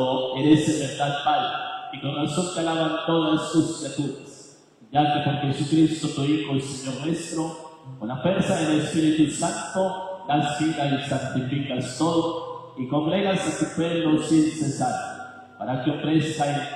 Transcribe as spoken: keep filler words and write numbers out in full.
Eres en verdad Padre, y con razón te alaban todas tus criaturas, ya que por Jesucristo, tu Hijo y Señor nuestro, con la fuerza del Espíritu Santo, das vida y santificas todo, y congregas a tu pueblo sin cesar, para que ofrezca en